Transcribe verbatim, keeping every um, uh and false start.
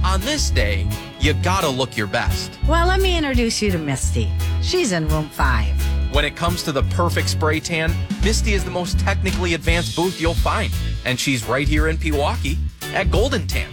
On this day, you gotta look your best. Well, let me introduce you to Misty. She's in room five. When it comes to the perfect spray tan, Misty is the most technically advanced booth you'll find. And she's right here in Pewaukee at Golden Tan.